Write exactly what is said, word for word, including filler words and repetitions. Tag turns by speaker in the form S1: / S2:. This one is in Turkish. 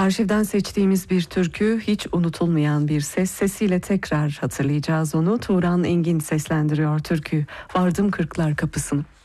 S1: Arşivden seçtiğimiz bir türkü, hiç unutulmayan bir ses, sesiyle tekrar hatırlayacağız onu. Turan Engin seslendiriyor türküyü. Vardım Kırklar Kapısı'nı.